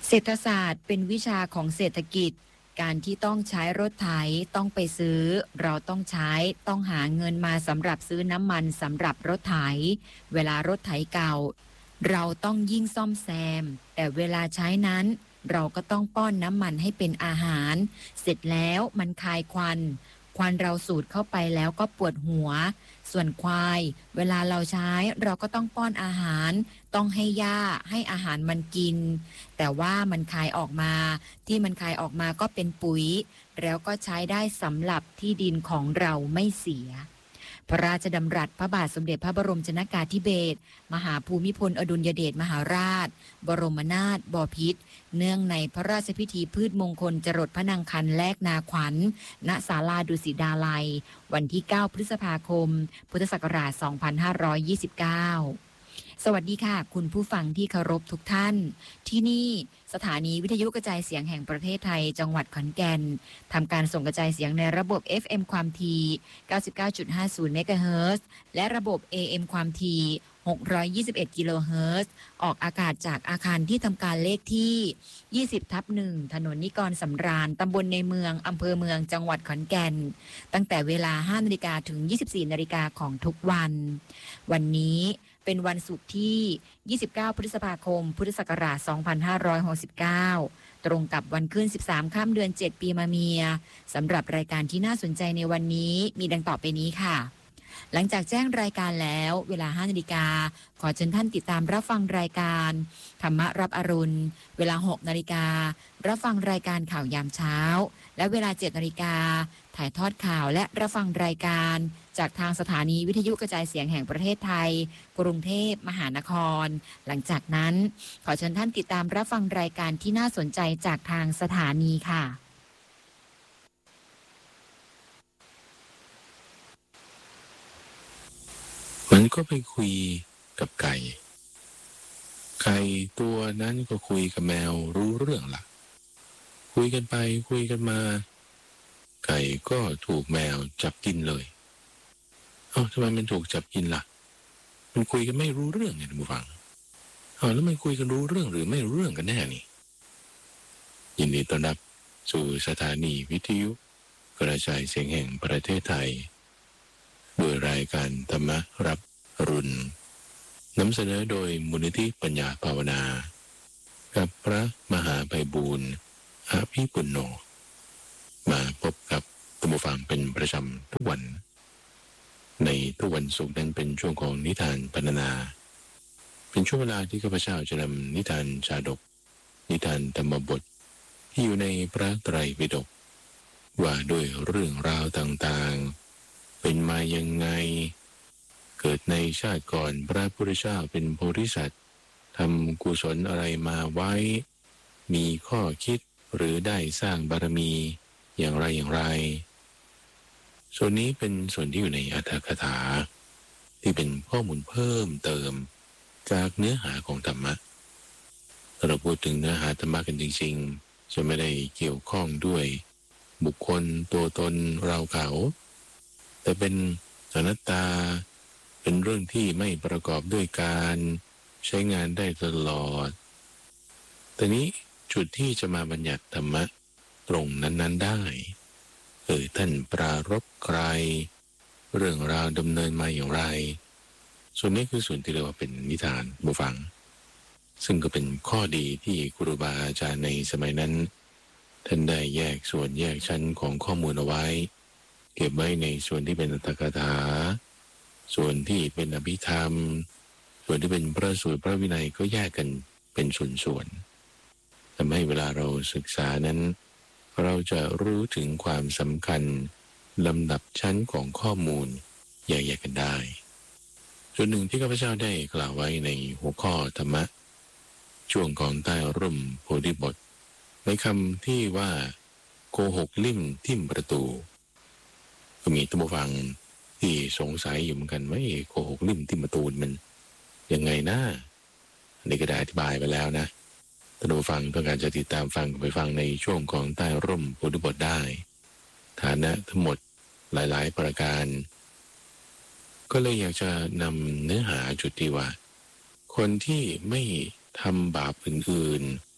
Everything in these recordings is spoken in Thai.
เศรษฐศาสตร์เป็นวิชาของเศรษฐกิจการที่ต้องใช้รถไถต้องไปซื้อเราต้องใช้ต้องหาเงินมาสำหรับซื้อน้ำมันสำหรับรถไถเวลารถไถเก่าเราต้องยิ่งซ่อมแซมแต่เวลาใช้นั้นเราก็ต้องป้อนน้ำมันให้เป็นอาหารเสร็จแล้วมันคายควันเราสูดเข้าไปแล้วก็ปวดหัวส่วนควายเวลาเราใช้เราก็ต้องป้อนอาหารต้องให้หญ้าให้อาหารมันกินแต่ว่ามันคายออกมาที่มันคายออกมาก็เป็นปุ๋ยแล้วก็ใช้ได้สำหรับที่ดินของเราไม่เสียพระราชดำรัสพระบาทสมเด็จพระบรมชนกาธิเบศรมหาภูมิพลอดุลยเดชมหาราชบรมนาถบพิตรเนื่องในพระราชพิธีพืชมงคลจรดพระนางคันแลกนาขวัญณศาลาดุสิตดาลัยวันที่9พฤษภาคมพุทธศักราช2529สวัสดีค่ะคุณผู้ฟังที่เคารพทุกท่านที่นี่สถานีวิทยุกระจายเสียงแห่งประเทศไทยจังหวัดขอนแก่นทำการส่งกระจายเสียงในระบบ FM ความถี่ 99.50 เมกะเฮิรตซ์และระบบ AM ความถี่ 621 กิโลเฮิรตซ์ออกอากาศจากอาคารที่ทำการเลขที่ 20/1 ถนนนิกรสำราญตำบลในเมืองอำเภอเมืองจังหวัดขอนแก่นตั้งแต่เวลา 5 นาฬิกาถึง 24 นาฬิกาของทุกวันวันนี้เป็นวันศุกร์ที่ 29 พฤษภาคม พุทธศักราช 2569 ตรงกับวันขึ้น 13 ค่ำเดือน 7 ปีมะเมีย สำหรับรายการที่น่าสนใจในวันนี้มีดังต่อไปนี้ค่ะ หลังจากแจ้งรายการแล้วเวลา 5 นาฬิกาขอเชิญท่านติดตามรับฟังรายการธรรมะรับอรุณเวลา 6 นาฬิการับฟังรายการข่าวยามเช้าและเวลา 7 นาฬิกาถ่ายทอดข่าวและรับฟังรายการจากทางสถานีวิทยุกระจายเสียงแห่งประเทศไทยกรุงเทพมหานครหลังจากนั้นขอเชิญท่านติดตามรับฟังรายการที่น่าสนใจจากทางสถานีค่ะมันก็ไปคุยกับไก่ตัวนั้นก็คุยกับแมวรู้เรื่องละคุยกันไปคุยกันมาไก่ก็ถูกแมวจับกินเลยทำไมมันถูกจับกินล่ะมันคุยกันไม่รู้เรื่องไงท่านผู้ฟังแล้วมันคุยกันรู้เรื่องหรือไม่รู้เรื่องกันแน่นี่ยินดีต้อนรับสู่สถานีวิทยุกระจายเสียงแห่งประเทศไทยโดยรายการธรรมรับอรุณนำเสนอโดยมูลนิธิปัญญาภาวนากับพระมหาไพบูลย์อภิปุณโญมาพบกับท่านผู้ฟังเป็นประจำทุกวันในทุกวันศุกร์นั้นเป็นช่วงของนิทานพรรณนาเป็นช่วงเวลาที่ข้าพเจ้าจะนำนิทานชาดกนิทานธรรมบทที่อยู่ในพระไตรปิฎกว่าด้วยเรื่องราวต่างๆเป็นมายังไงเกิดในชาติก่อนพระพุทธเจ้าเป็นโพธิสัตว์ทำกุศลอะไรมาไว้มีข้อคิดหรือได้สร้างบารมีอย่างไรส่วนนี้เป็นส่วนที่อยู่ในอรรถกถาที่เป็นข้อมูลเพิ่มเติมจากเนื้อหาของธรรมะเราพูดถึงเนื้อหาธรรมะกันจริงๆจะไม่ได้เกี่ยวข้องด้วยบุคคลตัวตนเราเขาแต่เป็นอนัตตาเป็นเรื่องที่ไม่ประกอบด้วยการใช้งานได้ตลอดแต่นี้จุดที่จะมาบัญญัติธรรมะตรงนั้นๆได้ท่านปรารภใครเรื่องราวดำเนินมาอย่างไรส่วนนี้คือส่วนที่เรียกว่าเป็นนิทานบูฟังซึ่งก็เป็นข้อดีที่ครูบาอาจารย์ในสมัยนั้นท่านได้แยกส่วนแยกชั้นของข้อมูลเอาไว้เก็บไว้ในส่วนที่เป็นอรรถกถาส่วนที่เป็นอภิธรรมส่วนที่เป็นพระสูตรพระวินัยก็แยกกันเป็นส่วนๆทำให้เวลาเราศึกษานั้นเราจะรู้ถึงความสำคัญลำดับชั้นของข้อมูลแยกกันได้ส่วนหนึ่งที่ข้าพเจ้าได้กล่าวไว้ในหัวข้อธรรมะช่วงของใต้ร่มโพธิบทในคำที่ว่าโกหกลิ่มทิ่มประตูก็มีท่านผู้ฟังที่สงสัยอยู่เหมือนกันว่าโกหกลิ่มทิ่มประตูมันยังไงนะอันนี้ก็ได้อธิบายไปแล้วนะท่านผู้ฟังต้องการจะติดตามฟังไปฟังในช่วงของใต้ร่มโพธิบทได้ฐานะทั้งหมดหลายๆประการก็เลยอยากจะนำเนื้อหาจุดที่ว่าคนที่ไม่ทำบาปอื่นๆ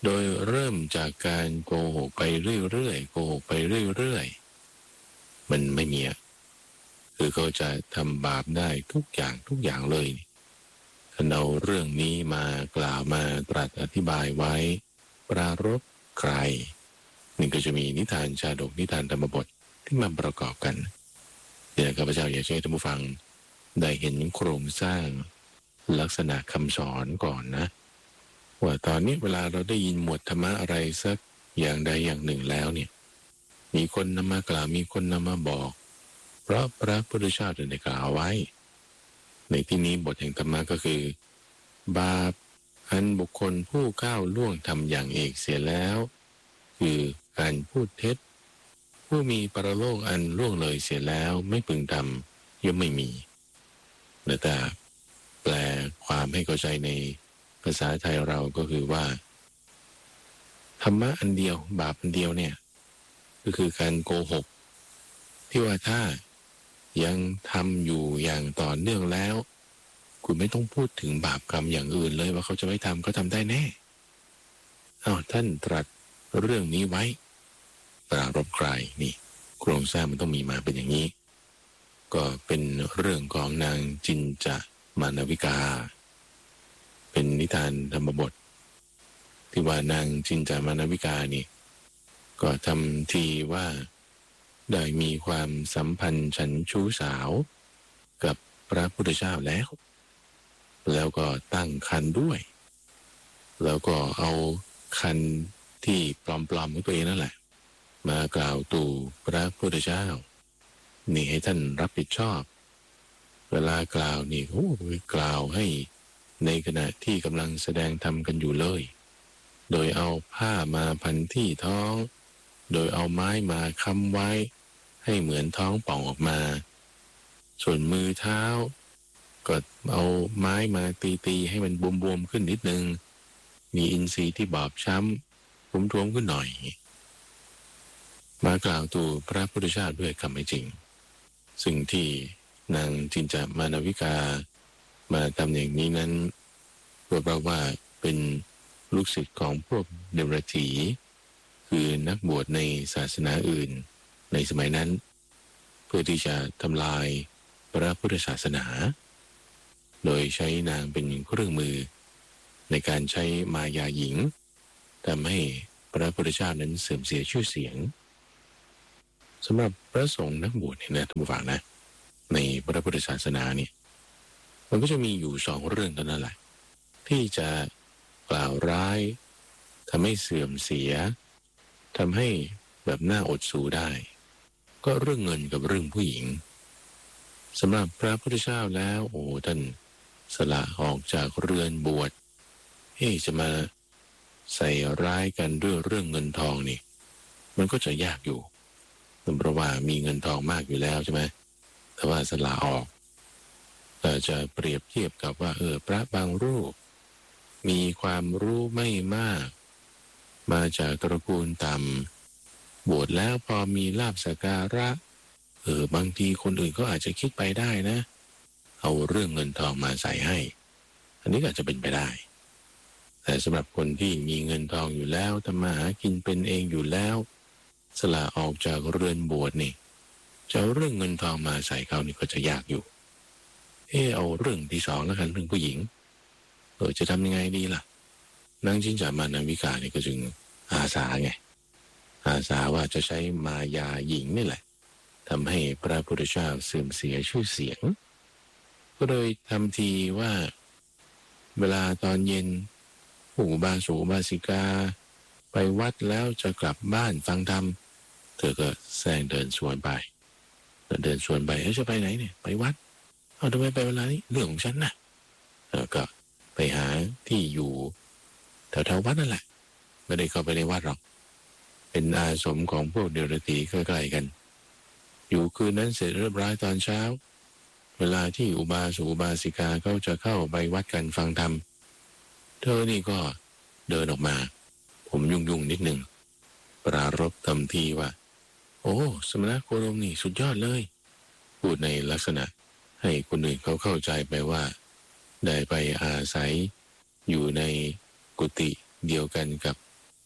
โดยเริ่มจากการโกหกไปเรื่อยๆโกหกไปเรื่อยๆมันไม่มีคือเขาจะทำบาปได้ทุกอย่างเลยท่านเอาเรื่องนี้มากล่าวมาตรัสอธิบายไว้ปรารภใครนี่ก็จะมีนิทานชาดกนิทานธรรมบทที่มาประกอบกันเดี๋ยวข้าพเจ้าอยากให้ท่านผู้ฟังได้เห็นโครงสร้างลักษณะคำสอนก่อนนะว่าตอนนี้เวลาเราได้ยินหมวดธรรมะอะไรสักอย่างใดอย่างหนึ่งแล้วเนี่ยมีคนนำมากล่าวมีคนนำมาบอกเพราะพระพุทธเจ้าได้กล่าวไว้ในที่นี้บทแห่งธรรมะก็คือบาปอันบุคคลผู้ก้าวล่วงทำอย่างเอกเสียแล้วคือการพูดเท็จผู้มีปรโลกอันล่วงเลยเสียแล้วไม่พึงทำย่อมไม่มีแต่แปลความให้เข้าใจในภาษาไทยเราก็คือว่าธรรมะอันเดียวบาปอันเดียวเนี่ยก็คือการโกหกที่ว่าถ้ายังทำอยู่อย่างต่อเนื่องแล้วคุณไม่ต้องพูดถึงบาปกรรมอย่างอื่นเลยว่าเขาจะไม่ทำก็ทำได้แน่ท่านตรัสเรื่องนี้ไว้ปรารภใครนี่โครงสร้างมันต้องมีมาเป็นอย่างนี้ก็เป็นเรื่องของนางจินจะมานวิกาเป็นนิทานธรรมบทที่ว่านางจินจามานวิกานี่ก็ทำทีว่าได้มีความสัมพันธ์ฉันชู้สาวกับพระพุทธเจ้าแล้วก็ตั้งครรภ์ด้วยแล้วก็เอาครรภ์ที่ปลอมๆของตัวเองนั่นแหละมากล่าวตู่พระพุทธเจ้านี่ให้ท่านรับผิดชอบเวลากล่าวนี่กล่าวให้ในขณะที่กำลังแสดงธรรมกันอยู่เลยโดยเอาผ้ามาพันที่ท้องโดยเอาไม้มาค้ำไว้ให้เหมือนท้องป่องออกมาส่วนมือเท้าก็เอาไม้มาตีให้มันบวมๆขึ้นนิดนึงมีอินทรีย์ที่บอบช้ำท้วมๆขึ้นหน่อยมากล่าวตู่พระพุทธเจ้าด้วยคำไม่จริงสิ่งที่นางจินจามานวิกามาทำอย่างนี้นั้นเพราะว่าเป็นลูกศิษย์ของพวกเดรัจฉีคือนักบวชในศาสนาอื่นในสมัยนั้นเพื่อที่จะทำลายพระพุทธศาสนาโดยใช้นางเป็นเครื่องมือในการใช้มายาหญิงทำให้พระพุทธเจ้านั้นเสื่อมเสียชื่อเสียงสำหรับพระสงฆ์นักบวชเนี่ยนะท่านผู้ฟังนะในพระพุทธศาสนาเนี่ยมันก็จะมีอยู่สองเรื่องเท่านั้นแหละที่จะกล่าวร้ายทำให้เสื่อมเสียทำให้แบบน่าอดสูได้ก็เรื่องเงินกับเรื่องผู้หญิงสำหรับพระพุทธเจ้าแล้วท่านสละออกจากเรือนบวชจะมาใส่ร้ายกันด้วยเรื่องเงินทองนี่มันก็จะยากอยู่เพราะว่ามีเงินทองมากอยู่แล้วใช่ไหมแต่ว่าสละออกแต่จะเปรียบเทียบกับว่าพระบางรูปมีความรู้ไม่มากมาจากตระกูลต่ำบวชแล้วพอมีลาภสักการะบางทีคนอื่นก็อาจจะคิดไปได้นะเอาเรื่องเงินทองมาใส่ให้อันนี้ก็อาจจะเป็นไปได้แต่สำหรับคนที่มีเงินทองอยู่แล้วทำมาหากินเป็นเองอยู่แล้วสละออกจากเรือนบวชนี่จะเอาเรื่องเงินทองมาใส่เขานี่ก็จะยากอยู่เอาเรื่องที่สองแล้วกันเรื่องผู้หญิงจะทำยังไงดีล่ะนางจินจามานวิกานี่ก็จึงอาสาไงอาสาว่าจะใช้มายาหญิงนี่แหละทำให้พระพุทธเจ้าเสื่อมเสียชื่อเสียงก็โดยทำทีว่าเวลาตอนเย็นผู้อุบาสกอุบาสิกาไปวัดแล้วจะกลับบ้านฟังธรรมเธอก็แซงเดินสวนไปจะไปไหนเนี่ยไปวัดทำไมไปเวลานี้เรื่องของฉันนะก็ไปหาที่อยู่แถววัดนั่นแหละไม่ได้เข้าไปในวัดหรอกเป็นอาสมของพวกเดรัจฉีใกล้ๆกันอยู่คืนนั้นเสร็จเรียบร้อยตอนเช้าเวลาที่อุบาสกอุบาสิกาเขาจะเข้าไปวัดกันฟังธรรมเธอนี่ก็เดินออกมาผมยุ่งนิดนึงปรารภทำทีว่าสมณโคดมนี่สุดยอดเลยพูดในลักษณะให้คนอื่นเขาเข้าใจไปว่าได้ไปอาศัยอยู่ในกุฏิเดียวกันกับ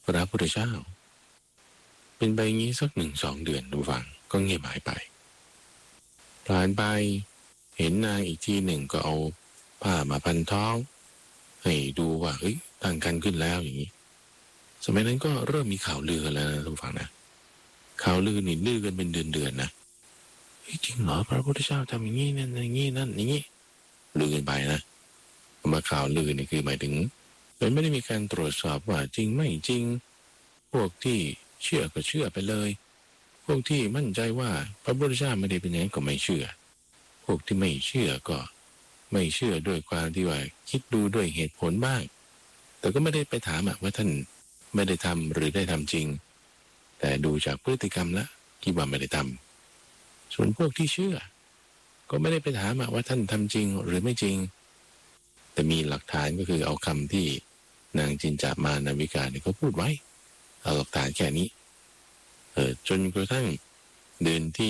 พระพุทธเจ้าเป็นไปงี้สัก1-2 เดือนดูฟังก็เงียบหายไปผ่านไปเห็นนางอีกทีหนึ่งก็เอาผ้ามาพันท้องให้ดูว่าเฮ้ยตั้งครรภ์ขึ้นแล้วอย่างนี้สมัยนั้นก็เริ่มมีข่าวลือกันแล้วนะทุกฝั่งนะข่าวลือนี่ลือกันเป็นเดือนๆนะจริงเหรอพระพุทธเจ้าทำอย่างนี้นั่นอย่างนี้นั่นอย่างนี้ลือกันไปนะมาข่าวลือนี่คือหมายถึงมันไม่ได้มีการตรวจสอบว่าจริงไม่จริงพวกที่เชื่อก็เชื่อไปเลยพวกที่มั่นใจว่าพระพุทธเจ้าไม่ได้เป็นอย่างนั้นก็ไม่เชื่อพวกที่ไม่เชื่อก็ไม่เชื่อด้วยความที่ว่าคิดดูด้วยเหตุผลบ้างแต่ก็ไม่ได้ไปถามว่าท่านไม่ได้ทำหรือได้ทำจริงแต่ดูจากพฤติกรรมแล้วคิดว่าไม่ได้ทำส่วนพวกที่เชื่อก็ไม่ได้ไปถามว่าท่านทำจริงหรือไม่จริงแต่มีหลักฐานก็คือเอาคำที่นางจินจามานาวิกาเนี่ยเขาพูดไว้เอาหลักฐานแค่นี้จนกระทั่งเดือนที่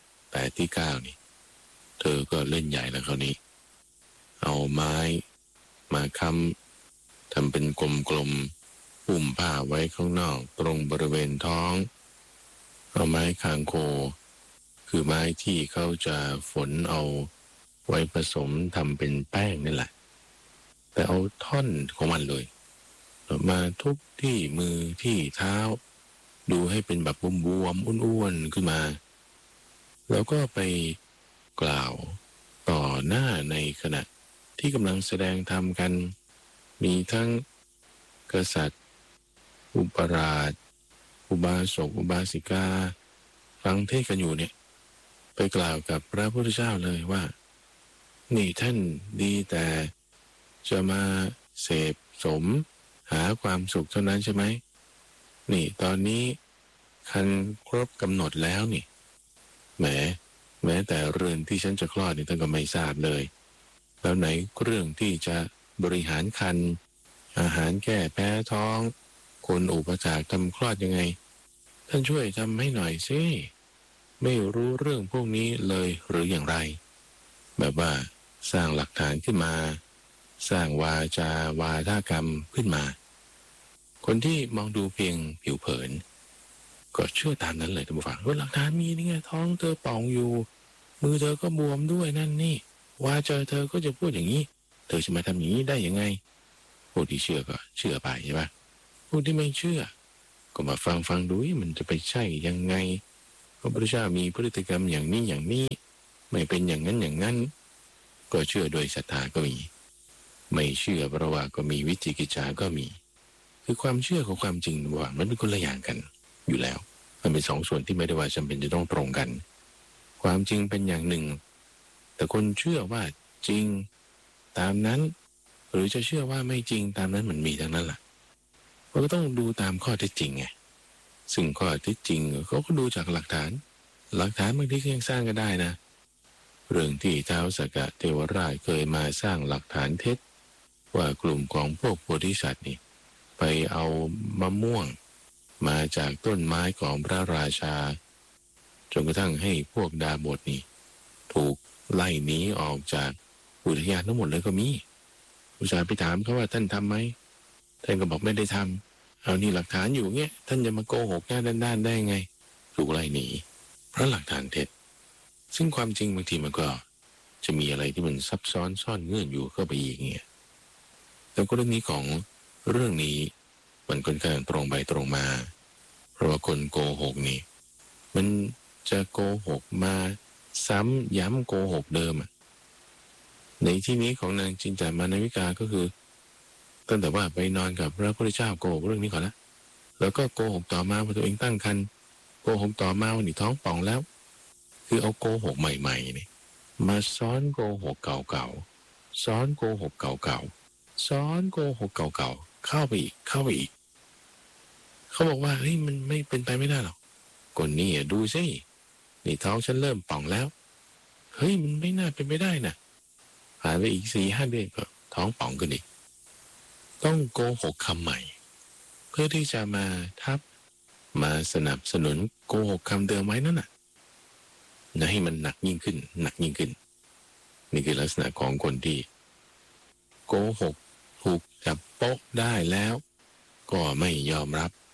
8ที่9นี่เธอก็เล่นใหญ่แล้วคราวนี้เอาไม้มาค้ำทำเป็นกลมๆปุ่มผ้าไว้ข้างนอกตรงบริเวณท้องเอาไม้คางโคคือไม้ที่เขาจะฝนเอาไว้ผสมทำเป็นแป้งนี่แหละแต่เอาท่อนของมันเลยมาทุบที่มือที่เท้าดูให้เป็นแบบบวมๆอ้วนๆขึ้นมาแล้วก็ไปกล่าวต่อหน้าในขณะที่กำลังแสดงธรรมกันมีทั้งกษัตริย์อุปราชอุบาสกอุบาสิกาฟังเทศน์กันอยู่เนี่ยไปกล่าวกับพระพุทธเจ้าเลยว่านี่ท่านดีแต่จะมาเสพสมหาความสุขเท่านั้นใช่ไหมนี่ตอนนี้คันครบกำหนดแล้วนี่แม้แต่เรื่องที่ฉันจะคลอดนี่ท่านก็ไม่ทราบเลยแล้วไหนเรื่องที่จะบริหารครรภ์อาหารแก้แพ้ท้องคนอุปถากทำคลอดยังไงท่านช่วยทำให้หน่อยสิไม่รู้เรื่องพวกนี้เลยหรืออย่างไรแบบว่าสร้างหลักฐานขึ้นมาสร้างวาจาวาทกรรมขึ้นมาคนที่มองดูเพียงผิวเผินก็เชื่อตามนั้นเลยท่านผู้ฟังว่าหลักฐานมีนี่ไงท้องเธอป่องอยู่มือเธอก็บวมด้วยนั่นนี่ว่าเจอเธอก็จะพูดอย่างนี้เธอจะมาทำอย่างนี้ได้ยังไงพวกที่เชื่อก็เชื่อไปใช่ปะพวกที่ไม่เชื่อก็มาฟังดูมันจะไปใช่ยังไงพระพุทธเจ้ามีพฤติกรรมอย่างนี้ไม่เป็นอย่างนั้นก็เชื่อโดยศรัทธาก็มีไม่เชื่อเพราะว่าก็มีวิจิกิจฉาก็มีคือความเชื่อกับความจริงว่ามันเป็นคนละอย่างกันอยู่แล้วมันเป็น2 ส่วนที่ไม่ได้ว่าจำเป็นจะต้องตรงกันความจริงเป็นอย่างหนึ่งแต่คนเชื่อว่าจริงตามนั้นหรือจะเชื่อว่าไม่จริงตามนั้นมันมีทั้งนั้นแหละเราก็ต้องดูตามข้อเท็จจริงไงซึ่งข้อเท็จจริงเขาก็ดูจากหลักฐานบางทีก็ยังสร้างก็ได้นะเรื่องที่ท้าวสักกะเทวราชเคยมาสร้างหลักฐานเท็จว่ากลุ่มของพวกโพธิสัตว์นี่ไปเอามะม่วงมาจากต้นไม้ของพระราชาจนกระทั่งให้พวกดาบทนี่ถูกไล่หนีออกจากอุทยานทั้งหมดเลยก็มีอุตส่าห์ไปถามเขาว่าท่านทำไหมท่านก็บอกไม่ได้ทำเอานี่หลักฐานอยู่เงี้ยท่านจะมาโกหกหน้าด้านได้ไงถูกไล่หนีเพราะหลักฐานเท็จซึ่งความจริงบางทีมันก็จะมีอะไรที่มันซับซ้อนซ่อนเงื่อนอยู่เข้าไปอีกเงี้ยแต่กรณีของเรื่องนี้มันค่อนข้างตรงไปตรงมาเพราะว่าคนโกหกนี่มันจะโกหกมาซ้ำย้ำโกหกเดิมในที่นี้ของนางจินจามานาวิกาก็คือตั้งแต่ว่าไปนอนกับพระพุทธเจ้าโกหกเรื่องนี้ก่อนแล้วก็โกหกต่อมาว่าตัวเองตั้งครรภ์โกหกต่อมาว่านี่ท้องป่องแล้วคือเอาโกหกใหม่ๆนี่มาซ้อนโกหกเก่าๆซ้อนโกหกเก่าๆซ้อนโกหกเก่าๆเข้าไปอีกเขาบอกว่าเฮ้ยมันไม่เป็นไปไม่ได้หรอกคนนี้ดูสินี่ท้องฉันเริ่มป่องแล้วเฮ้ยมันไม่น่าเป็นไปได้นะผ่านไปอีก4-5 เดือนก็ท้องป่องกันอีกต้องโกหกคำใหม่เพื่อที่จะมาทับมาสนับสนุนโกหกคำเดิมไว้นั่นน่ะให้มันหนักยิ่งขึ้นนี่คือลักษณะของคนที่โกหกถูกจับโป๊ะได้แล้วก็ไม่ยอมรับ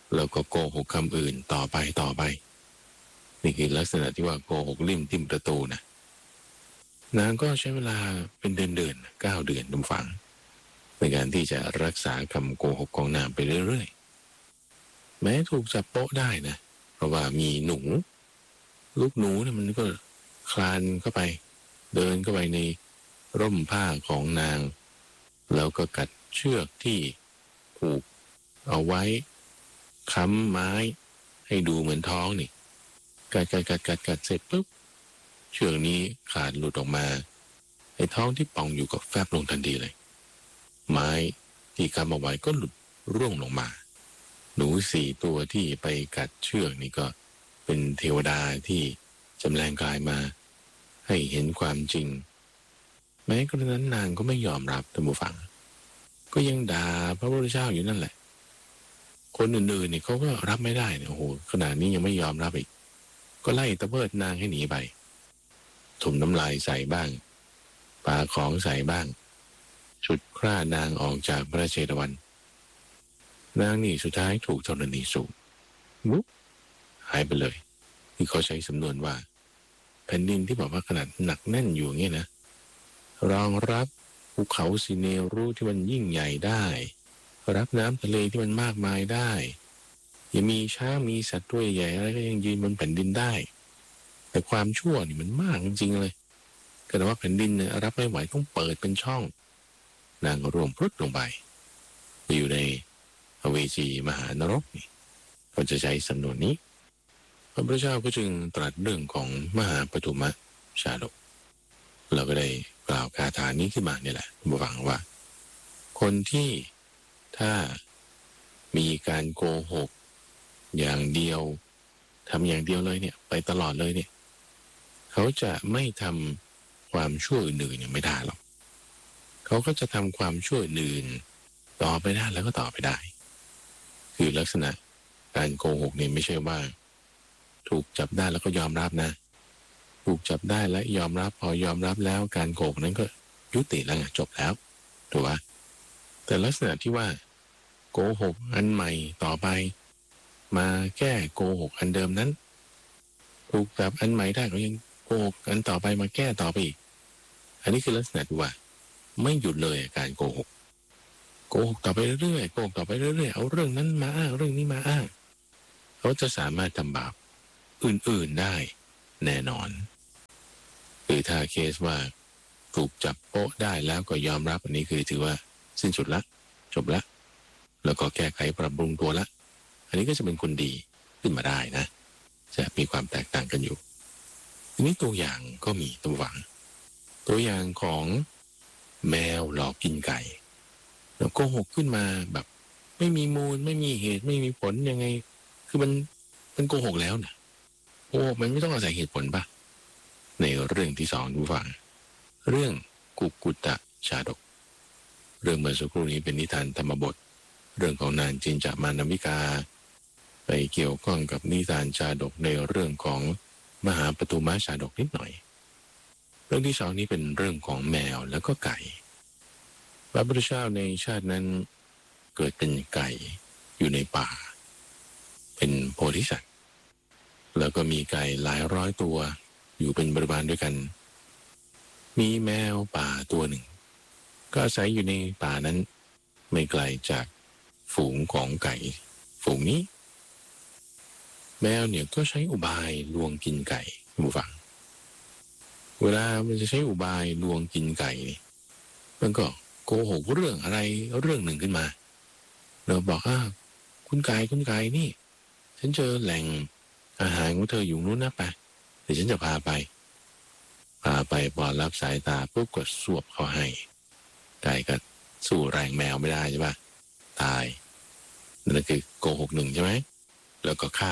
แล้วก็โกหกคำอื่นต่อไปนี่คือลักษณะที่ว่าโกหกลิ่มทิ่มประตูนะนางก็ใช้เวลาเป็นเดือน9 เดือนทุกฝังในการที่จะรักษาคำโกหกของนางไปเรื่อยๆแม้ถูกจับโป๊ะได้นะเพราะว่ามีหนูลูกหนูเนี่ยมันก็คลานเข้าไปเดินเข้าไปในร่มผ้าของนางแล้วก็กัดเชือกที่ผูกเอาไว้ค้ำไม้ให้ดูเหมือนท้องนี่กัดเสร็จปุ๊บเชือกนี้ขาดหลุดออกมาไอ้ท้องที่ป่องอยู่ก็แฟบลงทันทีเลยไม้ที่ค้ำเอาไว้ก็หลุดร่วงลงมาหนู4 ตัวที่ไปกัดเชือกนี่ก็เป็นเทวดาที่จำแรงกายมาให้เห็นความจริงแม้กระนั้นนางก็ไม่ยอมรับท่านผู้ฟังก็ยังด่าพระพุทธเจ้าอยู่นั่นแหละคนอื่นๆนี่เขาก็รับไม่ได้เนี่ยโอ้โหขนาดนี้ยังไม่ยอมรับอีกก็ไล่ตะเพิดนางให้หนีไปถมน้ำลายใส่บ้างปาของใส่บ้างฉุดคร่านางออกจากพระเชตวันนางนี่สุดท้ายถูกธรณีสูบมุบหายไปเลยที่เขาใช้สำนวนว่าแผ่นดินที่บอกว่าขนาดหนักแน่นอยู่เงี้ยนะรองรับภูเขาสิเนรุที่มันยิ่งใหญ่ได้รับน้ำทะเลที่มันมากมายได้ยังมีช้างมีสัตว์ตัวใหญ่อะไรก็ยังยืนบนแผ่นดินได้แต่ความชั่วนี่มันมากจริงๆเลยก็แต่ว่าแผ่นดินเนี่ยรับไม่ไหวต้องเปิดเป็นช่องนางก็ร่วงพรุดลงไปอยู่ในอเวจีมหานรกนี่ก็จะใช้สำนวนนี้พระพุทธเจ้าก็จึงตรัสเรื่องของมหาปฐุมชาดกเราก็ได้กล่าวคาถานี้ขึ้นมาเนี่ยแหละมาฟังว่าคนที่ถ้ามีการโกหกอย่างเดียวทำอย่างเดียวเลยเนี่ยไปตลอดเลยเนี่ยเขาจะไม่ทำความชั่วอื่นๆเนี่ยไม่ได้หรอกเขาก็จะทำความชั่วอื่นต่อไปได้แล้วก็ต่อไปได้คือลักษณะการโกหกเนี่ยไม่ใช่ว่าถูกจับได้แล้วก็ยอมรับนะถูกจับได้และยอมรับพอยอมรับแล้วการโกหกนั้นก็ยุติแล้วไงจบแล้วถูกปะแต่ลักษณะที่ว่าโกหกอันใหม่ต่อไปมาแก้โกหกอันเดิมนั้นถูกจับอันใหม่ได้ก็ยังโกหกอันต่อไปมาแก้ต่อไปอีกอันนี้คือลักษณะที่ว่าไม่หยุดเลยการโกหกต่อไปเรื่อยๆโกหกต่อไปเรื่อยๆเอาเรื่องนั้นมาอ้างเรื่องนี้มาอ้างเขาจะสามารถทำบาปอื่นๆได้แน่นอนหรือถ้าเคสว่าถูกจับโป๊ะได้แล้วก็ยอมรับอันนี้คือถือว่าสิ้นสุดละจบละแล้วก็แก้ไขปรับปรุงตัวละอันนี้ก็จะเป็นคนดีขึ้นมาได้นะจะมีความแตกต่างกันอยู่ทีนี้ตัวอย่างก็มีตัวอย่างของแมวหลอกกินไก่แล้วโกหกขึ้นมาแบบไม่มีมูลไม่มีเหตุไม่มีผลยังไงคือมันโกหกแล้วนะโกหกมันไม่ต้องอาศัยเหตุผลป่ะในเรื่องที่2ดูฟังเรื่องกุตะชาดกเรื่องเมื่อสักครู่นี้เป็นนิทานธรรมบทเรื่องของนางจินจามานวิกาไปเกี่ยวข้องกับนิทานชาดกในเรื่องของมหาปฐุมชาดกนิดหน่อยเรื่องที่2นี้เป็นเรื่องของแมวแล้วก็ไก่พระพุทธเจ้าในชาตินั้นเกิดเป็นไก่อยู่ในป่าเป็นโพธิสัตว์แล้วก็มีไก่หลายร้อยตัวอยู่เป็นบริวารด้วยกันมีแมวป่าตัวหนึ่งก็อาศัยอยู่ในป่านั้นไม่ไกลจากฝูงของไก่ฝูงนี้แมวเนี่ยก็ใช้อุบายลวงกินไก่ผู้ฟังเวลามันจะใช้อุบายลวงกินไก่มันก็โกหกเรื่องอะไรเรื่องหนึ่งขึ้นมาเราบอกคุณไก่นี่ฉันเจอแหล่งอาหารของเธออยู่นู้นนะไปเดี๋ยวฉันจะพาไปพอรับสายตาปุ๊บก็สวบเขาให้ไก่ก็สู้แรงแมวไม่ได้ใช่ปะตายนั่นคือโกหก1ใช่ไหมแล้วก็ฆ่า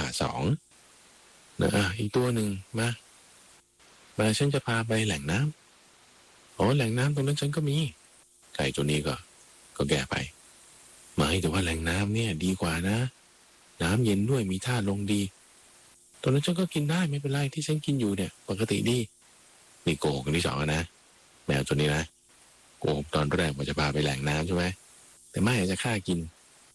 2นะอีกตัวหนึ่งมาฉันจะพาไปแหล่งน้ำแหล่งน้ำตรงนั้นฉันก็มีไก่ตัวนี้ก็แก้ไปมาให้แต่ว่าแหล่งน้ำเนี่ยดีกว่านะน้ำเย็นด้วยมีท่าลงดีตอนนั้นฉันก็กินได้ไม่เป็นไรที่ฉันกินอยู่เนี่ยปกติดีนี่โกหกที่2นะแมวตัวนี้นะโกหกตอนแรกว่าจะพาไปแหล่งน้ำใช่ไหมแต่ไม่อยากจะฆ่ากิน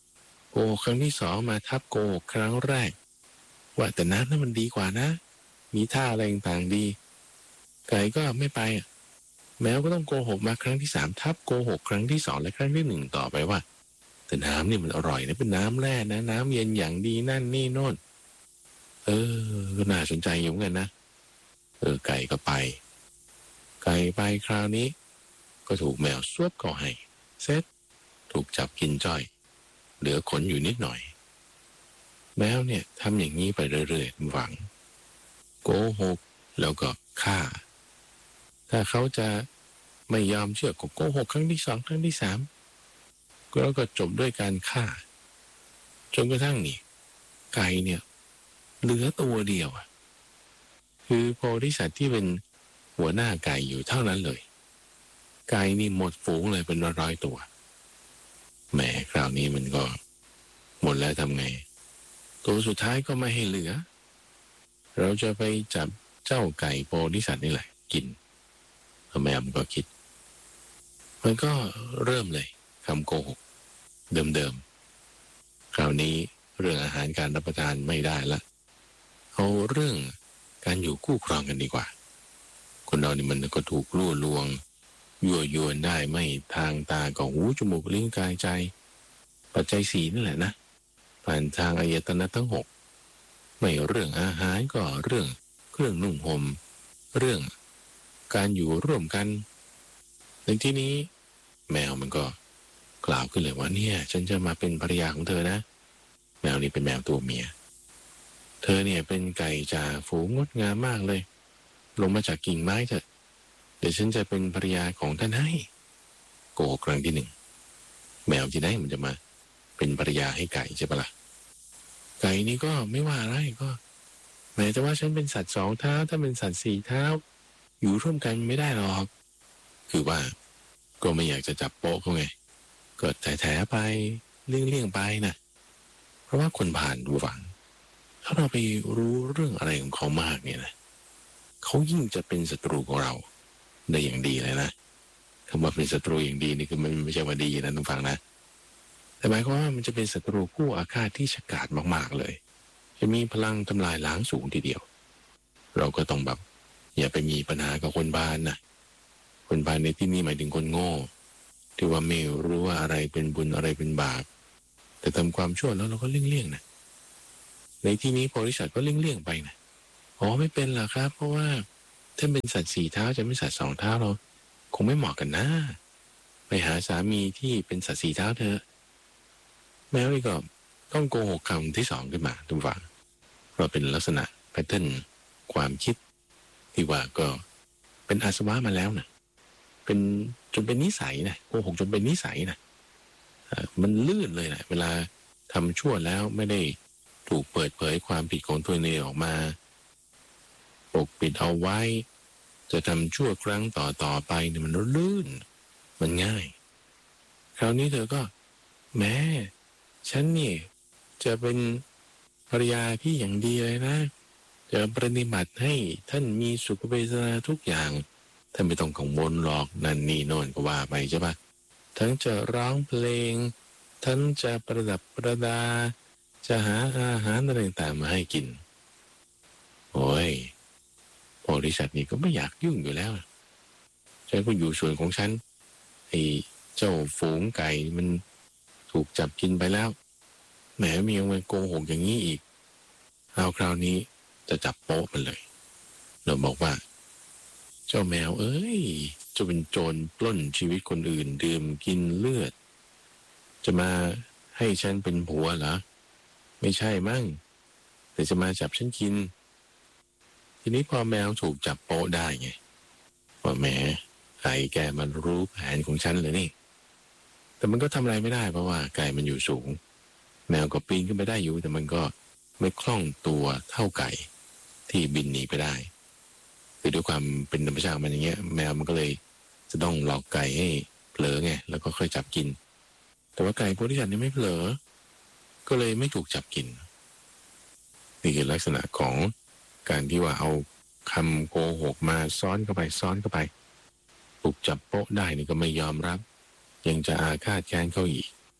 โกหกครั้งที่สองมาทับโกหกครั้งแรกว่าแต่น้ำนั้นมันดีกว่านะมีท่าอะไรต่างๆดีไก่ก็ไม่ไปแมวก็ต้องโกหกมาครั้งที่สามทับโกหกครั้งที่สองและครั้งที่หนึ่งต่อไปว่าแต่น้ำนี่มันอร่อยนะเป็นน้ำแร่นะน้ำเย็นอย่างดีนั่นนี่โน่นก็น่าสนใจอยู่เหมือนกันนะไก่ก็ไปไก่ไปคราวนี้ก็ถูกแมวซวบเข้าให้เสร็จถูกจับกินจ้อยเหลือขนอยู่นิดหน่อยแมวเนี่ยทำอย่างนี้ไปเรื่อยๆหวังโกหกแล้วก็ฆ่าถ้าเขาจะไม่ยอมเชื่อก็โกหกครั้งที่สองครั้งที่สามแล้วก็จบด้วยการฆ่าจนกระทั่งนี่ไก่เนี่ยเหลือตัวเดียวคือโพธิสัตว์ที่เป็นหัวหน้าไก่อยู่เท่านั้นเลยไก่นี่หมดฝูงเลยเป็นร้อยๆตัวแหมคราวนี้มันก็หมดแล้วทำไงตัวสุดท้ายก็ไม่ให้เหลือเราจะไปจับเจ้าไก่โพธิสัตว์นี่แหละกินแมวมันก็คิดมันก็เริ่มเลยคำโกหกเดิมๆคราวนี้เรื่องอาหารการรับประทานไม่ได้ละเอาเรื่องการอยู่คู่ครองกันดีกว่าคนเรานี่มันก็ถูกล่วลวงยั่วยวนได้ไม่ทางตากับหูจมูกลิ้นกายใจปัจจัยสี่นั่นแหละนะผ่านทางอายตนะทั้งหกไม่เรื่องอาหารก็เรื่องเครื่องนุ่งห่มเรื่องการอยู่ร่วมกันในที่นี้แมวมันก็กล่าวขึ้นเลยว่าเนี่ยฉันจะมาเป็นภรรยาของเธอนะแมวนี่เป็นแมวตัวเมียเธอเนี่ยเป็นไก่จ่าฝูงงดงามมากเลยลงมาจากกิ่งไม้เถอะเดี๋ยวฉันจะเป็นภรรยาของท่านให้โกหกครั้งที่หนึ่งแมวที่ไหนมันจะมาเป็นภรรยาให้ไก่ใช่ปะล่ะไก่นี่ก็ไม่ว่าอะไรก็แม้แต่ว่าฉันเป็นสัตว์สองเท้าถ้าเป็นสัตว์สี่เท้าอยู่ร่วมกันไม่ได้หรอกคือว่าก็ไม่อยากจะจับโป๊ะเขาไงก็แถไปเลี่ยงไปนะเพราะว่าคนผ่านดูฝังถ้าเราไปรู้เรื่องอะไรของเขามากเนี่ยนะเขายิ่งจะเป็นศัตรูของเราได้อย่างดีเลยนะคำว่าเป็นศัตรูอย่างดีนี่คือมันไม่ใช่ว่าดีนะทุกฝังนะแต่หมายความว่ามันจะเป็นศัตรูผู้อาฆาตที่ฉกาจมากๆเลยจะมีพลังทำลายล้างสูงทีเดียวเราก็ต้องแบบอย่าไปมีปัญหากับคนบ้านนะคนบ้านในที่นี้หมายถึงคนโง่ที่ว่าไม่รู้ว่าอะไรเป็นบุญอะไรเป็นบาปแต่ทำความชั่วแล้วเราก็เลี่ยงนะในที่นี้โพธิสัตว์ก็เลี่ยงไปนะไม่เป็นหรอกครับเพราะว่าถ้าเป็นสัตว์สี่เท้าจะไม่สัตว์สองเท้าเราคงไม่เหมาะกันนะไปหาสามีที่เป็นสัตว์สี่เท้าเถอะแมวนี่ก็ต้องโกหกคำที่สองขึ้นมาทุกฝั่งเพราะเป็นลักษณะแพทเทิร์นความคิดที่ว่าก็เป็นอาสวะมาแล้วนะเป็นจนเป็นนิสัยนะโกหกจนเป็นนิสัยนะมันลื่นเลยนะเวลาทำชั่วแล้วไม่ได้ถูกเปิดเผยความผิดของตัวเองออกมาปกปิดเอาไว้จะทำชั่วครั้งต่อไปเนี่ยมันลื่นมันง่ายคราวนี้เธอก็แม้ฉันนี่จะเป็นภรรยาที่อย่างดีเลยนะจะปฏิบัติให้ท่านมีสุขเวทนาทุกอย่างท่านไม่ต้องกังวลหรอกนั่นนี่โน่นก็ว่าไปใช่ปะทั้งจะร้องเพลงทั้งจะประดับประดาจะหาอาหารอะไรต่างๆมาให้กินโอ้ยโพธิสัตว์นี่ก็ไม่อยากยุ่งอยู่แล้วฉันก็อยู่ส่วนของฉันไอ้เจ้าฝูงไก่มันถูกจับกินไปแล้วแหมมียังมาโกหกอย่างนี้อีกเอาคราวนี้จะจับโป๊ะมันเลยเราบอกว่าเจ้าแมวเอ้ยจะเป็นโจรปล้นชีวิตคนอื่นดื่มกินเลือดจะมาให้ฉันเป็นผัวเหรอไม่ใช่มั่งแต่จะมาจับฉันกินทีนี้พอแมวถูกจับโป๊ะได้ไงว่าแหมไก่แกมันรู้แผนของฉันเลยนี่แต่มันก็ทำอะไรไม่ได้เพราะว่าไก่มันอยู่สูงแมวก็ปีนขึ้นไปได้อยู่แต่มันก็ไม่คล่องตัวเท่าไก่ที่บินหนีไปได้คือด้วยความเป็นธรรมชาติมันอย่างเงี้ยแมวมันก็เลยจะต้องหลอกไก่ให้เผลอไงแล้วก็ค่อยจับกินแต่ว่าไก่โพธิสัตว์นี่ไม่เผลอก็เลยไม่ถูกจับกินนี่คือลักษณะของการที่ว่าเอาคำโกหกมาซ้อนเข้าไปถูกจับโป๊ะได้นี่ก็ไม่ยอมรับยังจะอาฆาตแค้นเขาอีก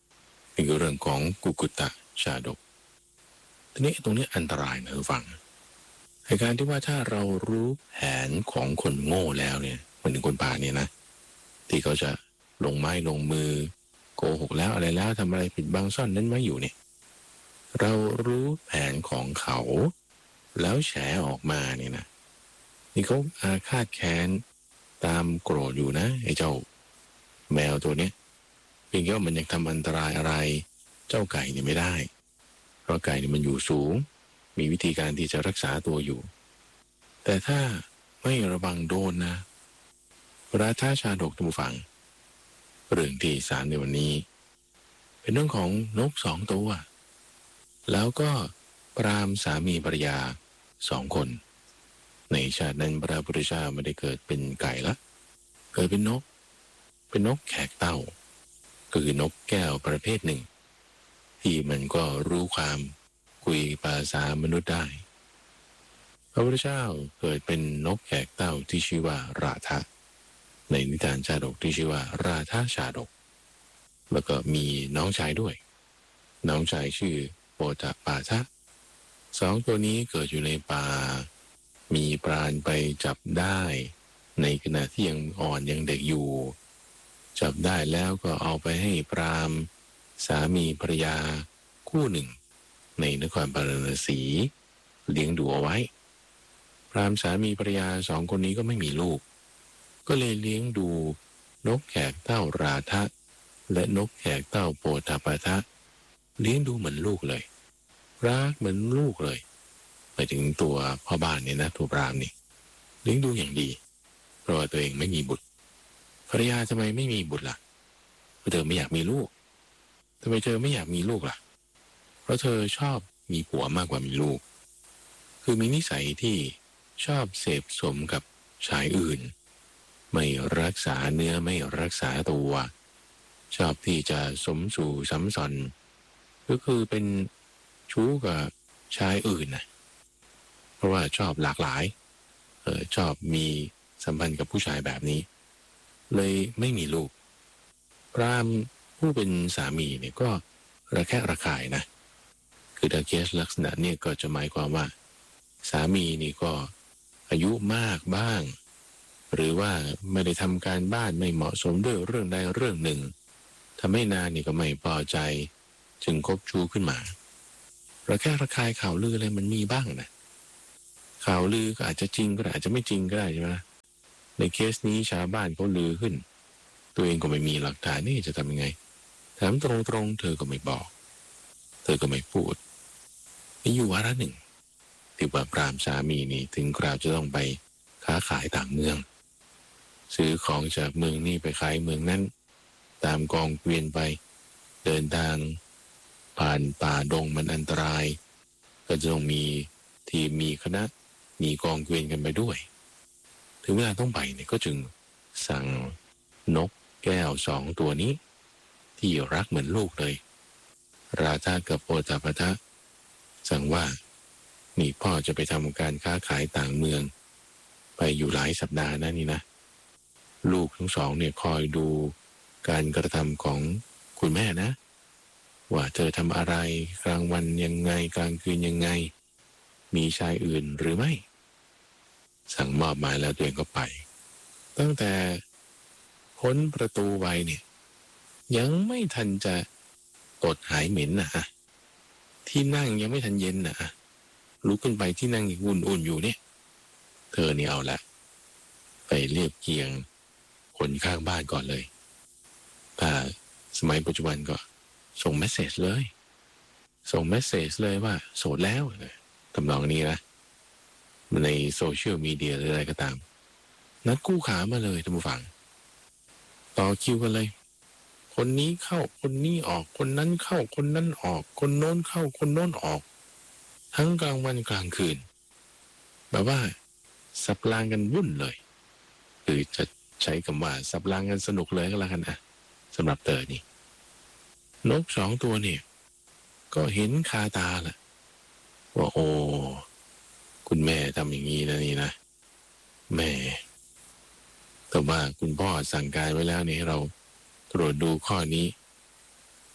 นี่คือเรื่องของกุกุตะชาดกทีนี้ตรงนี้อันตรายนะทุกฝังในการที่ว่าถ้าเรารู้แผนของคนโง่แล้วเนี่ยมันถึงคนป่าเนี่ยนะที่เขาจะลงไม้ลงมือโกหกแล้วอะไรแล้วทำอะไรปิดบังซ่อนนั้นไว้อยู่เนี่ยเรารู้แผนของเขาแล้วแฉออกมาเนี่ยนะนี่เขาอาฆาตแค้นตามโกรธอยู่นะไอ้เจ้าแมวตัวเนี้ยเพียงแค่ว่ามันยังทำอันตรายอะไรเจ้าไก่เนี่ยไม่ได้เพราะไก่เนี่ยมันอยู่สูงมีวิธีการที่จะรักษาตัวอยู่แต่ถ้าไม่ระวังโดนนะราชาชาดกทุกฝั่งเรื่องที่สารในวันนี้เป็นเรื่องของนกสองตัวแล้วก็พราหมณ์สามีภรรยา2 คนในชาตินั้นพระพุทธเจ้าไม่ได้เกิดเป็นไก่ละเกิดเป็นนกแขกเต่าก็คือนกแก้วประเภทหนึ่งที่มันก็รู้ความคุยภาษามนุษย์ได้พระพุทธเจ้าเกิดเป็นนกแขกเต่าที่ชื่อว่าราธะในนิทานชาดกที่ชื่อว่าราธะชาดกแล้วก็มีน้องชายด้วยน้องชายชื่อโปตปาทะ2 ตัวนี้เกิดอยู่ในป่ามีปราณไปจับได้ในขณะที่ยังอ่อนยังเด็กอยู่จับได้แล้วก็เอาไปให้พราหมณ์สามีภรรยาคู่หนึ่งในนครปาราณสีเลี้ยงดูเอาไว้พราหมณ์สามีภรรยา2 คนนี้ก็ไม่มีลูกก็เลยเลี้ยงดูนกแขกเต้าราทะและนกแขกเต้าโปตปาทะเลี้ยงดูเหมือนลูกเลยรักเหมือนลูกเลยไปถึงตัวพ่อบ้านเนี่ยนะตัวพราหมณ์นี่เลี้ยงดูอย่างดีเพราะว่าตัวเองไม่มีบุตรภรรยาทำไมไม่มีบุตรล่ะเพราะเธอไม่อยากมีลูกทำไมเธอไม่อยากมีลูกล่ะเพราะเธอชอบมีผัวมากกว่ามีลูกคือมีนิสัยที่ชอบเสพสมกับชายอื่นไม่รักษาเนื้อไม่รักษาตัวชอบที่จะสมสู่สัมสอนก็คือเป็นชู้กับชายอื่นนะเพราะว่าชอบหลากหลายชอบมีสัมพันธ์กับผู้ชายแบบนี้เลยไม่มีลูกพราหมณ์ผู้เป็นสามีเนี่ยก็ระแคะระคายนะคือถ้าเคสลักษณะเนี่ยก็จะหมายความว่าสามีนี่ก็อายุมากบ้างหรือว่าไม่ได้ทำการบ้านไม่เหมาะสมด้วยเรื่องใดเรื่องหนึ่งทำให้นางนี่ก็ไม่พอใจจึงคบชู้ขึ้นมาระแคะระคายข่าวลืออะไรมันมีบ้างนะข่าวลือก็อาจจะจริงก็ได้อาจจะไม่จริงก็ได้ใช่ไหมในเคสนี้ชาวบ้านเขาลือขึ้นตัวเองก็ไม่มีหลักฐานนี่จะทำยังไงถามตรงๆเธอก็ไม่บอกเธอก็ไม่พูดมีอยู่วาระหนึ่งที่ว่าพราหมณ์สามีนี่ถึงคราวจะต้องไปค้าขายต่างเมืองซื้อของจากเมืองนี้ไปขายเมืองนั้นตามกองเกวียนไปเดินทางผ่านป่าดงมันอันตรายก็จะต้องมีทีมมีคณะมีกองเกวียนกันไปด้วยถึงเวลาต้องไปเนี่ยก็จึงสั่งนกแก้ว2 ตัวนี้ที่รักเหมือนลูกเลยราธะกับโปตปาทะสั่งว่านี่พ่อจะไปทำการค้าขายต่างเมืองไปอยู่หลายสัปดาห์นะนี่นะลูกทั้ง2เนี่ยคอยดูการกระทำของคุณแม่นะว่าเธอทำอะไรกลางวันยังไงกลางคืนยังไงมีชายอื่นหรือไม่สั่งมอบหมายแล้วตัวเองก็ไปตั้งแต่พ้นประตูไว้เนี่ยยังไม่ทันจะตดหายเหม็นนะที่นั่งยังไม่ทันเย็นนะลุกขึ้นไปที่นั่งอุ่นๆอยู่เนี่ยเธอนี่เอาละไปเรียบเคียงคนข้างบ้านก่อนเลยถ้าสมัยปัจจุบันก็ส่งเมสเสจเลยว่าโสดแล้วทำนองนี้นะในโซเชียลมีเดียหรืออะไรก็ตามนัดคู่ขามาเลยท่านผู้ฟังต่อคิวกันเลยคนนี้เข้าคนนี้ออกคนนั้นเข้าคนนั้นออกคนโน้นเข้าคนโน้นออกทั้งกลางวันกลางคืนแบบว่าสับรางกันวุ่นเลยหรือจะใช้คำว่าสับรางกันสนุกเลยก็แล้วกันนะสำหรับเตอนี่นก2 ตัวเนี่ยก็เห็นคาตาแหละว่าโอ้คุณแม่ทำอย่างนี้นะนี่นะแม่แต่ว่าคุณพ่อสั่งการไว้แล้วนี่ให้เราตรวจดูข้อนี้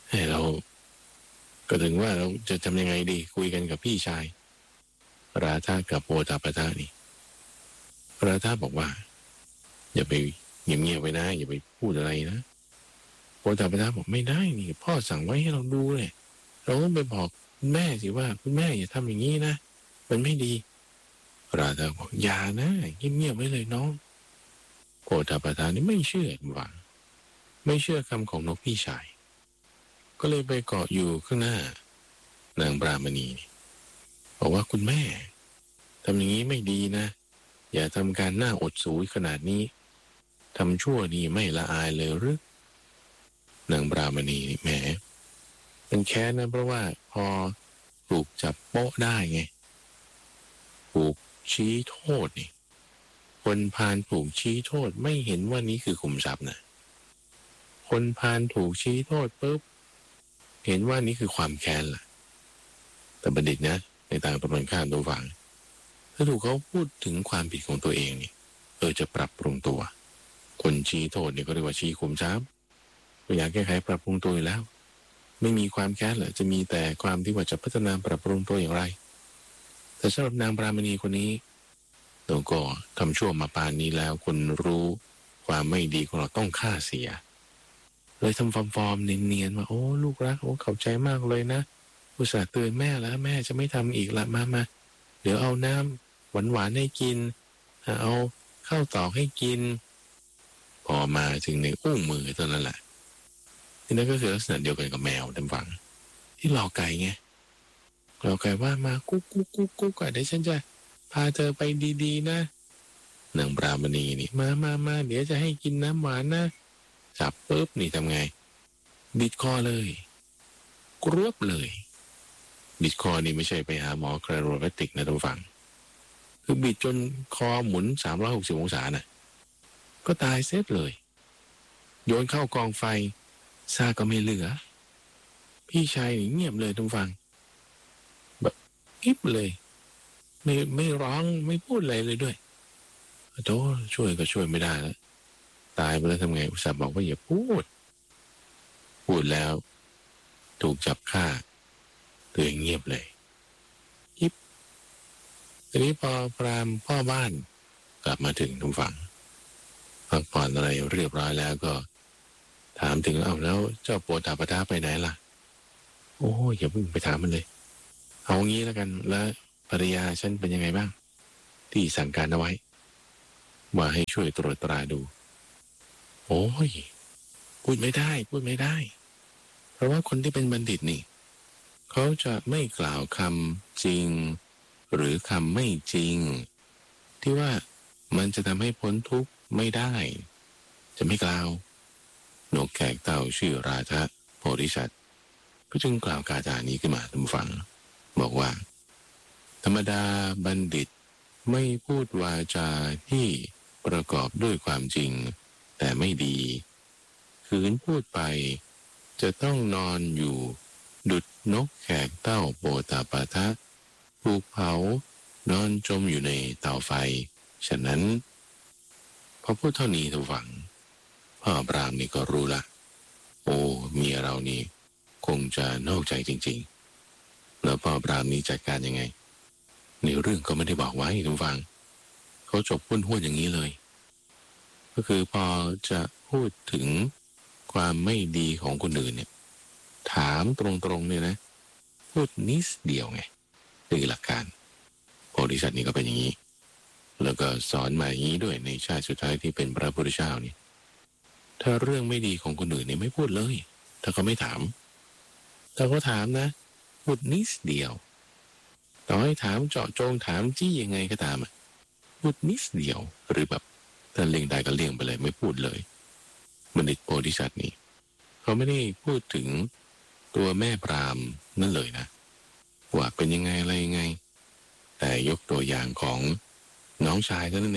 ให้เราก็ถึงว่าเราจะทำยังไงดีคุยกันกับพี่ชายราธากับโอตาปาทานี่ราธาบอกว่าอย่าไปเงียบๆไว้นะอย่าไปพูดอะไรนะโอตาปาทาบอกไม่ได้นี่พ่อสั่งไว้ให้เราดูเลยเราต้องไปบอกคุณแม่สิว่าคุณแม่อย่าทำอย่างนี้นะมันไม่ดีราธาบอกอย่านะเงียบๆไว้เลยน้องโอตาปาทานี่ไม่เชื่อหวังไม่เชื่อคำของนกพี่ชายก็เลยไปเกาะอยู่ข้างหน้านางปรามณีบอกว่าคุณแม่ทำอย่างนี้ไม่ดีนะอย่าทำการหน้าอดสูขนาดนี้ทำชั่วนี่ไม่ละอายเลยหรือนางปรามณีแหมเป็นแค้นนะเพราะว่าพอถูกจับโป๊ะได้ไงถูกชี้โทษนี่คนพาลถูกชี้โทษไม่เห็นว่านี้คือขุมทรัพย์นะคนพาลถูกชี้โทษปุ๊บเห็นว่านี่คือความแค้นล่ะแต่บัณฑิตนะในต่างตรงข้ามตัวฝั่งถ้าถูกเขาพูดถึงความผิดของตัวเองนี่จะปรับปรุงตัวคนชี้โทษเนี่ยก็เรียกว่าชี้ขุมทรัพย์ก็อยากแก้ไขปรับปรุงตัวอยู่แล้วไม่มีความแค้นหรอกจะมีแต่ความที่ว่าจะพัฒนาปรับปรุงตัวอย่างไรแต่สำหรับนางปรามณีคนนี้เราก็ทำชั่วมาปานนี้แล้วคนรู้ความไม่ดีของเราต้องฆ่าเสียเลยทำฟอร์มเนียนๆว่าโอ้ลูกรักโอ้เข้าใจมากเลยนะอุตส่าห์เตือนแม่แล้วแม่จะไม่ทำอีกละมาเดี๋ยวเอาน้ำหวานๆให้กินเอาข้าวตอกให้กินพอมาถึงในอุ้งมือตอนนั้นแหละที่นั่นก็คือลักษณะเดียวกันกับแมวดำฝังที่หลอกไก่ไงหลอกไก่ว่ามากุ๊กกุ๊กกุ๊กกุ๊กเดี๋ยวฉันจะพาเธอไปดีๆนะนางปรามณีนี่มาเดี๋ยวจะให้กินน้ำหวานนะจับปุ๊บนี่ทำไงบิดคอเลยกรวบเลยบิดคอนี่ไม่ใช่ไปหาหมอไคโรแพคติกนะท่านฟังคือบิดจนคอหมุน360องศาน่ะก็ตายเสร็จเลยโยนเข้ากองไฟซากก็ไม่เหลือพี่ชายเงียบเลยท่านฟังแบบอิบเลยไม่ร้องไม่พูดอะไรเลยด้วยโธ่ช่วยก็ช่วยไม่ได้แล้วตายไปแล้วทำไงอุตส่าห์บอกว่าอย่าพูดแล้วถูกจับฆ่าตัวเองเงียบเลยอิบทีนี้พอพรามพ่อบ้านกลับมาถึงทุกฝั่งพักผ่อนอะไรเรียบร้อยแล้วก็ถามถึงแล้วเจ้าโปตาปาทาไปไหนล่ะโอ้อย่าเพิ่งไปถามมันเลยเอางี้แล้วกันแล้วภรรยาฉันเป็นยังไงบ้างที่สั่งการเอาไว้ว่าให้ช่วยตรวจตราดูโอ้ยพูดไม่ได้เพราะว่าคนที่เป็นบัณฑิตนี่เขาจะไม่กล่าวคำจริงหรือคำไม่จริงที่ว่ามันจะทำให้พ้นทุกข์ไม่ได้จะไม่กล่าวนกแขกเต่าชื่อราธะโพธิสัตว์ก็จึงกล่าวคาถานี้ขึ้นมาท่านฟังบอกว่าธรรมดาบัณฑิตไม่พูดวาจาที่ประกอบด้วยความจริงแต่ไม่ดีขืนพูดไปจะต้องนอนอยู่ดุจนกแขกเต้าโปตาปาทะถูกเผานอนจมอยู่ในเตาไฟฉะนั้นพอพูดเท่านี้ทุกฝังพ่อปรามนี่ก็รู้ละโอ้เมียเรานี่คงจะนอกใจจริงๆแล้วพ่อปรามนี่จัดการยังไงในเรื่องก็ไม่ได้บอกไว้ทุกฝังเขาจบห้วนๆอย่างนี้เลยก็คือพอจะพูดถึงความไม่ดีของคนอื่นเนี่ยถามตรงๆเนี่ยนะพูดนิดเดียวไงนี่คือหลักการโพธิสัตว์นี่ก็เป็นอย่างนี้แล้วก็สอนมาอย่างนี้ด้วยในชาติสุดท้ายที่เป็นพระพุทธเจ้านี่ถ้าเรื่องไม่ดีของคนอื่นเนี่ยไม่พูดเลยถ้าเขาไม่ถามถ้าเขาถามนะพูดนิดเดียวต่อให้ถามเจาะจงถามจี้ยังไงก็ตามพูดนิดเดียวหรือแบบถ้าเลี่ยงได้ก็เลี่ยงไปเลยไม่พูดเลยบัณฑิตโพธิสัตว์นี่เขาไม่ได้พูดถึงตัวแม่พราหมณ์นั่นเลยนะว่าเป็นยังไงอะไรยังไงแต่ยกตัวอย่างของน้องชายเท่านั้น